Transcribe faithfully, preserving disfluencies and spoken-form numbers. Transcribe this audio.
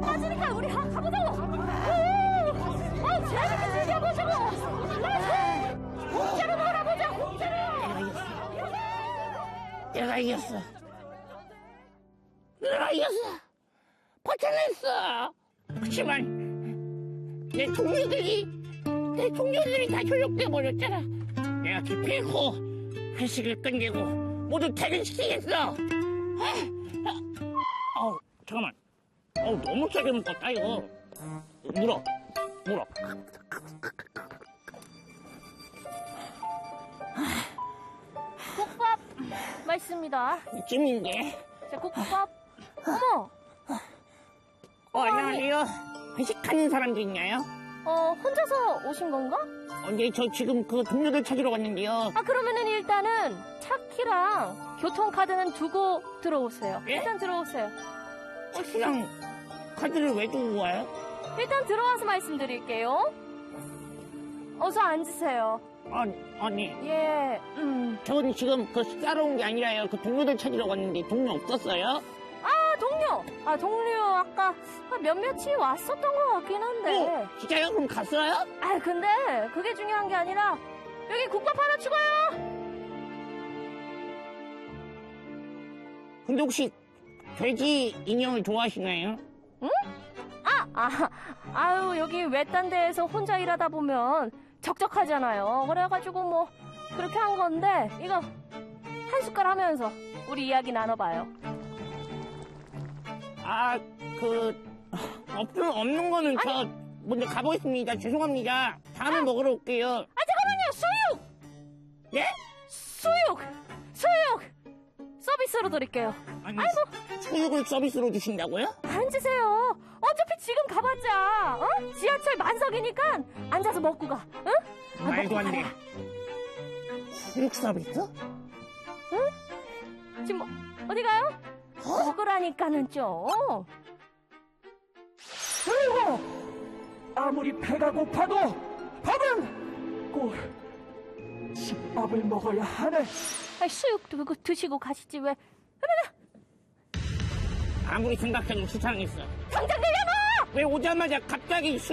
맞으니까 우리 가, 가보자고. 오, 어, 재밌게 즐겨보자고. 렛츠 공짜로 놀아보자. 공짜로. 내가 이겼어. 내가 이겼어. 버텨냈어. 그렇지만 내 동료들이 내 동료들이 다 효력돼 버렸잖아. 내가 기필코 회식을 끝내고 모두 퇴근시키겠어. 어, 잠깐만. 어, 너무 세게 먹었다 이거. 물어, 물어. 국밥 맛있습니다. 찜인데. 자, 국밥. 어머. 어, 안녕하세요. 회식하는 사람도 있나요? 어, 혼자서 오신 건가? 어, 네, 저 지금 그 동료들 찾으러 왔는데요. 아, 그러면은 일단은 차키랑 교통카드는 두고 들어오세요. 예? 일단 들어오세요. 그냥 카드를 왜 두고 와요? 일단 들어와서 말씀드릴게요. 어서 앉으세요. 아, 아니. 예, 음. 전 지금 그 식사로 온 게 아니라요. 그 동료들 찾으러 왔는데 동료 없었어요? 아, 동료! 아, 동료 아까 몇몇이 왔었던 것 같긴 한데. 어, 진짜요? 그럼 갔어요? 아, 근데 그게 중요한 게 아니라 여기 국밥 하나 추가요! 근데 혹시 돼지 인형을 좋아하시나요? 응? 아, 아, 아유, 여기 외딴 데에서 혼자 일하다 보면 적적하잖아요. 그래가지고 뭐 그렇게 한 건데 이거 한 숟갈 하면서 우리 이야기 나눠봐요. 아, 그 없는 없는 거는 아니. 저 먼저 가보겠습니다. 죄송합니다. 다음에 아. 먹으러 올게요. 아, 잠깐만요. 수육! 예? 수육! 수육! 서비스로 드릴게요. 아니, 아이고. 수육을 서비스로 주신다고요? 앉으세요. 어차피 지금 가봤자 어? 지하철 만석이니까 앉아서 먹고 가. 응? 아, 말도 먹고 안 돼. 가라. 수육 서비스? 응? 지금 뭐, 어디 가요? 어? 먹으라니까는 좀. 그리고 아무리 배가 고파도 밥은 꼭 집밥을 먹어야 하네. 아이, 수육 두고 드시고 가시지 왜? 아무리 생각해도 수상했어. 당장 내려놔! 왜 오자마자 갑자기 수